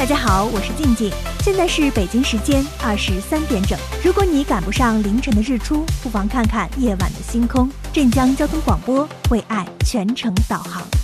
大家好，我是静静，现在是北京时间23点整。如果你赶不上凌晨的日出，不妨看看夜晚的星空。镇江交通广播为爱全程导航。